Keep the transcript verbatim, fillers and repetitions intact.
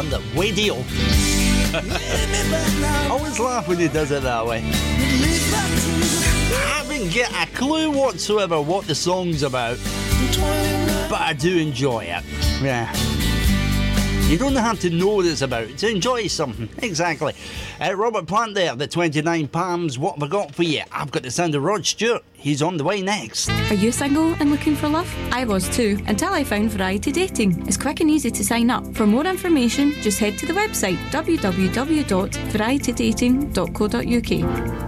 on the radio. I always laugh when he does it that way. I haven't got a clue whatsoever what the song's about, but I do enjoy it. Yeah. You don't have to know what it's about to enjoy something. Exactly. Uh, Robert Plant there, the twenty-nine Palms. What have I got for you? I've got the sound of Rod Stewart. He's on the way next. Are you single and looking for love? I was too, until I found Variety Dating. It's quick and easy to sign up. For more information, just head to the website w w w dot variety dating dot co dot u k.